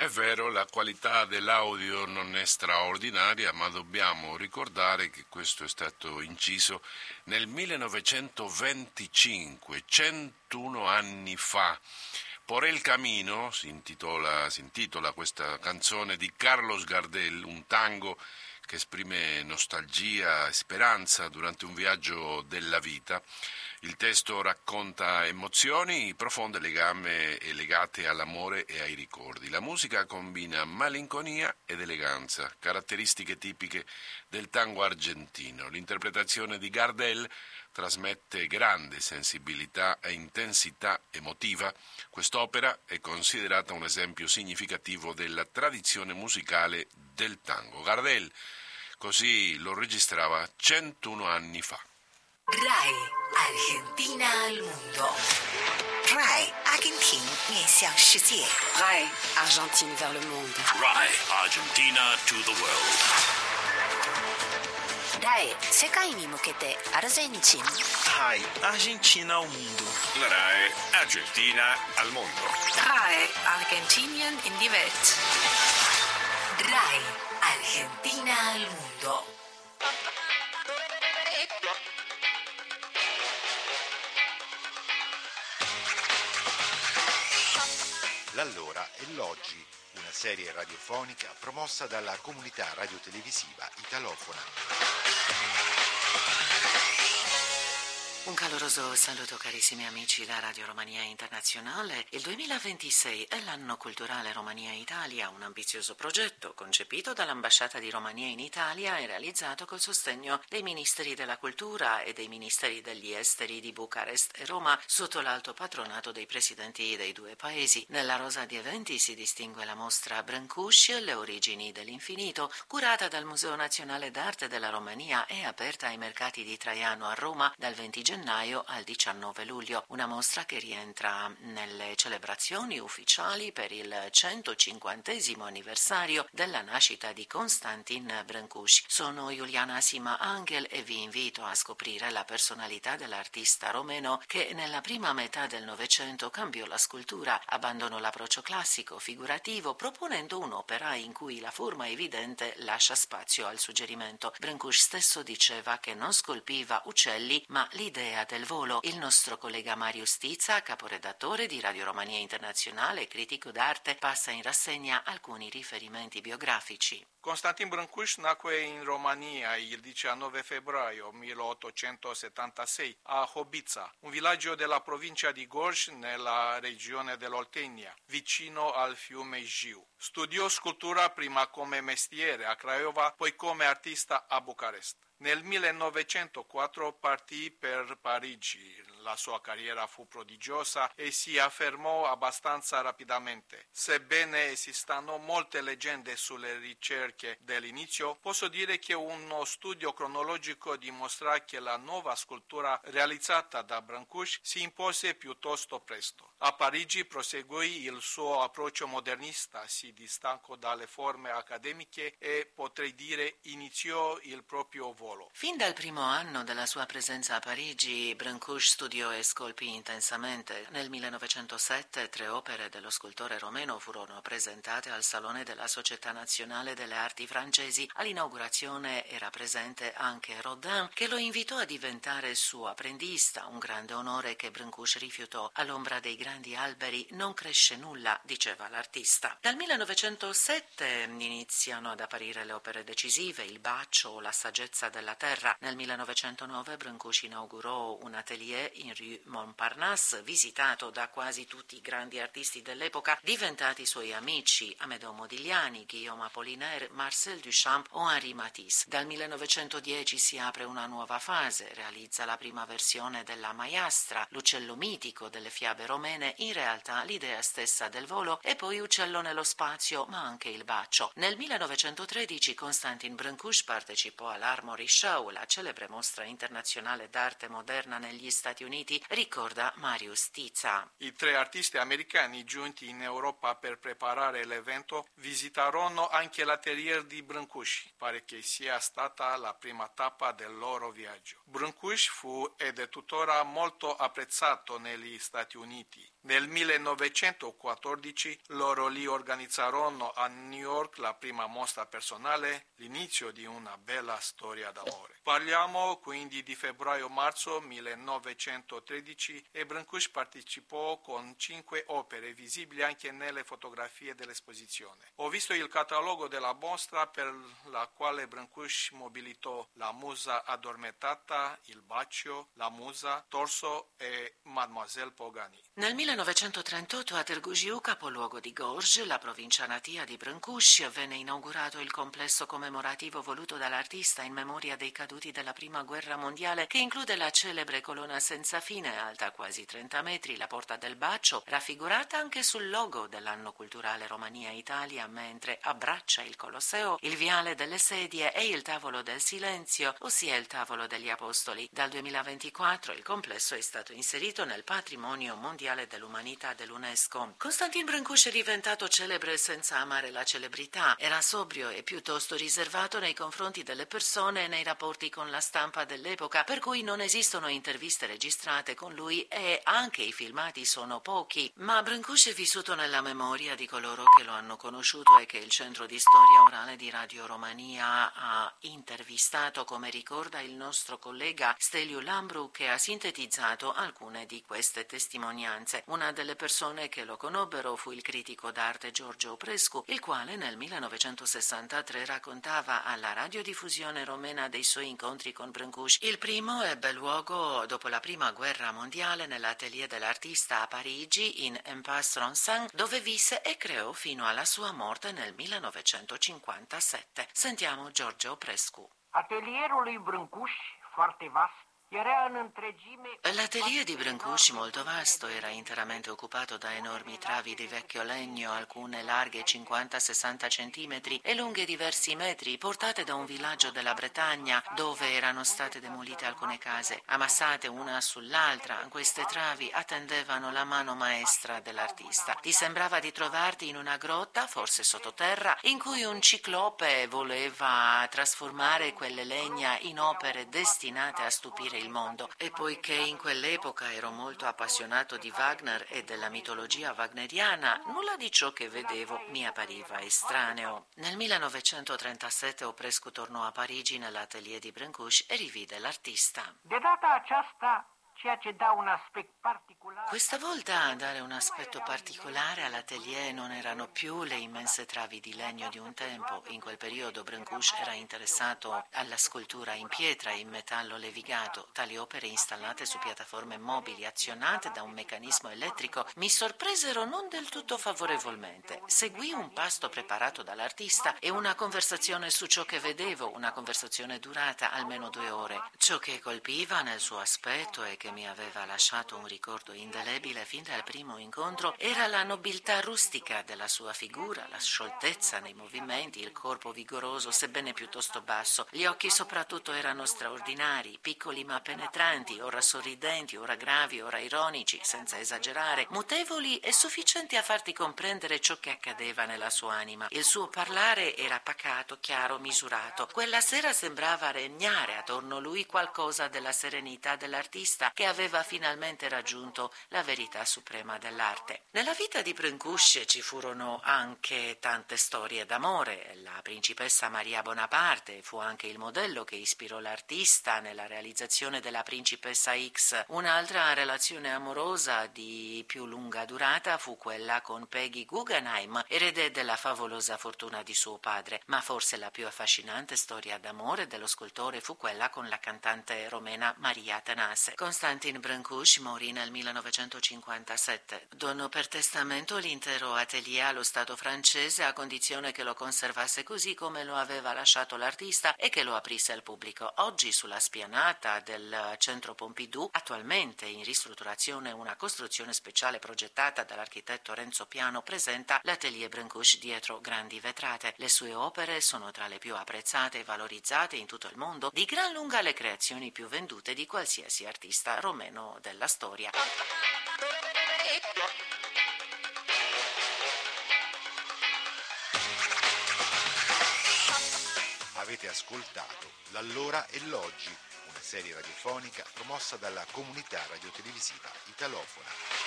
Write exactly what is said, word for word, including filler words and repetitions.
È vero, la qualità dell'audio non è straordinaria, ma dobbiamo ricordare che questo è stato inciso nel millenovecentoventicinque, centuno anni fa. Por el Camino si intitola, si intitola questa canzone di Carlos Gardel, un tango che esprime nostalgia e speranza durante un viaggio della vita. Il testo racconta emozioni profonde legame e legate all'amore e ai ricordi. La musica combina malinconia ed eleganza, caratteristiche tipiche del tango argentino. L'interpretazione di Gardel trasmette grande sensibilità e intensità emotiva. Quest'opera è considerata un esempio significativo della tradizione musicale del tango. Gardel così lo registrava centuno anni fa. RAI Argentina al mondo. RAI Argentina 面向世界. RAI Argentine vers le monde. RAI Argentina to the world. RAI 世界に向けてアルゼンチン. RAI Argentina al mondo. La RAI Argentina al mondo. RAI Argentinien in die Welt. RAI Argentina al mondo. L'Allora e l'Oggi, una serie radiofonica promossa dalla comunità radiotelevisiva italofona. Un caloroso saluto carissimi amici da Radio Romania Internazionale. Il duemilaventisei è l'anno culturale Romania-Italia, un ambizioso progetto concepito dall'Ambasciata di Romania in Italia e realizzato col sostegno dei Ministeri della Cultura e dei Ministeri degli Esteri di Bucarest e Roma sotto l'alto patronato dei presidenti dei due paesi. Nella rosa di eventi si distingue la mostra Brâncuși, le origini dell'infinito, curata dal Museo Nazionale d'Arte della Romania e aperta ai mercati di Traiano a Roma dal venti gennaio al diciannove luglio, una mostra che rientra nelle celebrazioni ufficiali per il centocinquantesimo anniversario della nascita di Constantin Brâncuși. Sono Iuliana Sima Angel e vi invito a scoprire la personalità dell'artista romeno che nella prima metà del Novecento cambiò la scultura, abbandonò l'approccio classico figurativo proponendo un'opera in cui la forma evidente lascia spazio al suggerimento. Brâncuși stesso diceva che non scolpiva uccelli ma l'idea del volo. Il nostro collega Mario Stizza, caporedattore di Radio Romania Internazionale e critico d'arte, passa in rassegna alcuni riferimenti biografici. Constantin Brâncuși nacque in Romania il diciannove febbraio milleottocentosettantasei a Hobița, un villaggio della provincia di Gorj nella regione dell'Oltenia, vicino al fiume Jiu. Studiò scultura prima come mestiere a Craiova, poi come artista a Bucarest. Nel millenovecentoquattro partì per Parigi. La sua carriera fu prodigiosa e si affermò abbastanza rapidamente. Sebbene esistano molte leggende sulle ricerche dell'inizio, posso dire che uno studio cronologico dimostra che la nuova scultura realizzata da Brâncuși si impose piuttosto presto. A Parigi proseguì il suo approccio modernista, si distaccò dalle forme accademiche e, potrei dire, iniziò il proprio volo. Fin dal primo anno della sua presenza a Parigi, Brâncuși studiò e scolpì intensamente. Nel millenovecentosette tre opere dello scultore romeno furono presentate al Salone della Società Nazionale delle Arti Francesi. All'inaugurazione era presente anche Rodin, che lo invitò a diventare suo apprendista, un grande onore che Brâncuși rifiutò. All'ombra dei grandi alberi non cresce nulla, diceva l'artista. Dal millenovecentosette iniziano ad apparire le opere decisive, Il bacio o La saggezza della terra. Nel millenovecentonove Brâncuși inaugurò un atelier in rue Montparnasse, visitato da quasi tutti i grandi artisti dell'epoca, diventati suoi amici Amedeo Modigliani, Guillaume Apollinaire, Marcel Duchamp o Henri Matisse. Dal millenovecentodieci si apre una nuova fase, realizza la prima versione della Maiastra, l'uccello mitico delle fiabe romene, in realtà l'idea stessa del volo, e poi Uccello nello spazio, ma anche Il bacio. Nel millenovecentotredici Constantin Brâncuși partecipò all'Armory Show, la celebre mostra internazionale d'arte moderna negli Stati Uniti, ricorda Mario Stizza. I tre artisti americani giunti in Europa per preparare l'evento visitarono anche l'atelier di Brâncuși. Pare che sia stata la prima tappa del loro viaggio. Brâncuși fu ed è tuttora molto apprezzato negli Stati Uniti. Nel millenovecentoquattordici loro lì organizzarono a New York la prima mostra personale, l'inizio di una bella storia d'amore. Parliamo quindi di febbraio-marzo millenovecentotredici e Brâncuși partecipò con cinque opere visibili anche nelle fotografie dell'esposizione. Ho visto il catalogo della mostra per la quale Brâncuși mobilitò La musa addormentata, Il bacio, La musa, Torso e Mademoiselle Pogani. Nel millenovecentotrentotto a Târgu Jiu, capoluogo di Gorj, la provincia natia di Brâncuși, venne inaugurato il complesso commemorativo voluto dall'artista in memoria dei caduti della Prima Guerra Mondiale, che include la celebre colonna senza fine, alta quasi trenta metri, la Porta del Bacio, raffigurata anche sul logo dell'anno culturale Romania-Italia, mentre abbraccia il Colosseo, il Viale delle Sedie e il Tavolo del Silenzio, ossia il Tavolo degli Apostoli. Dal duemilaventiquattro il complesso è stato inserito nel Patrimonio Mondiale dell'Umanità dell'UNESCO. Constantin Brâncuși è diventato celebre senza amare la celebrità. Era sobrio e piuttosto riservato nei confronti delle persone e nei rapporti con la stampa dell'epoca, per cui non esistono interviste registrate con lui e anche i filmati sono pochi. Ma Brâncuși è vissuto nella memoria di coloro che lo hanno conosciuto e che il Centro di Storia Orale di Radio Romania ha intervistato, come ricorda il nostro collega Steliu Lambru, che ha sintetizzato alcune di queste testimonianze. Una delle persone che lo conobbero fu il critico d'arte George Oprescu, il quale nel millenovecentosessantatré raccontava alla radiodiffusione romena dei suoi incontri con Brâncuși. Il primo ebbe luogo dopo la Prima Guerra Mondiale nell'atelier dell'artista a Parigi, in Impasse Ronsin, dove visse e creò fino alla sua morte nel millenovecentocinquantasette. Sentiamo George Oprescu. Atelierul lui Brâncuși, foarte vast, era în întregime... L'atelier di Brâncuși, molto vasto, era interamente occupato da enormi travi di vecchio legno, alcune larghe cinquanta sessanta centimetri e lunghe diversi metri, portate da un villaggio della Bretagna, dove erano state demolite alcune case. Ammassate una sull'altra, queste travi attendevano la mano maestra dell'artista. Ti sembrava di trovarti in una grotta, forse sottoterra, in cui un ciclope voleva trasformare quelle legna in opere destinate a stupire il mondo. E poiché in quell'epoca ero molto appassionato di Wagner e della mitologia wagneriana, nulla di ciò che vedevo mi appariva estraneo. Nel millenovecentotrentasette Oprescu tornò a Parigi nell'atelier di Brâncuși e rivide l'artista. De data aceasta, ceea ce dà un aspect particolare... Questa volta a dare un aspetto particolare all'atelier non erano più le immense travi di legno di un tempo. In quel periodo Brâncuși era interessato alla scultura in pietra e in metallo levigato. Tali opere installate su piattaforme mobili azionate da un meccanismo elettrico mi sorpresero non del tutto favorevolmente. Seguì un pasto preparato dall'artista e una conversazione su ciò che vedevo, una conversazione durata almeno due ore. Ciò che colpiva nel suo aspetto e che mi aveva lasciato un ricordo indelebile fin dal primo incontro era la nobiltà rustica della sua figura, la scioltezza nei movimenti, il corpo vigoroso sebbene piuttosto basso. Gli occhi soprattutto erano straordinari, piccoli ma penetranti, ora sorridenti, ora gravi, ora ironici, senza esagerare, mutevoli e sufficienti a farti comprendere ciò che accadeva nella sua anima. Il suo parlare era pacato, chiaro, misurato. Quella sera sembrava regnare attorno a lui qualcosa della serenità dell'artista che aveva finalmente raggiunto la verità suprema dell'arte. Nella vita di Brâncuși ci furono anche tante storie d'amore. La principessa Maria Bonaparte fu anche il modello che ispirò l'artista nella realizzazione della Principessa X. Un'altra relazione amorosa di più lunga durata fu quella con Peggy Guggenheim, erede della favolosa fortuna di suo padre, ma forse la più affascinante storia d'amore dello scultore fu quella con la cantante romena Maria Tănase. Constantin Brâncuși morì nel millenovecentocinquantasette. Donò per testamento l'intero atelier allo Stato francese a condizione che lo conservasse così come lo aveva lasciato l'artista e che lo aprisse al pubblico. Oggi sulla spianata del centro Pompidou, attualmente in ristrutturazione una costruzione speciale progettata dall'architetto Renzo Piano, presenta l'atelier Brâncuși dietro grandi vetrate. Le sue opere sono tra le più apprezzate e valorizzate in tutto il mondo, di gran lunga le creazioni più vendute di qualsiasi artista romeno della storia. Avete ascoltato L'Allora e l'Oggi, una serie radiofonica promossa dalla comunità radiotelevisiva italofona.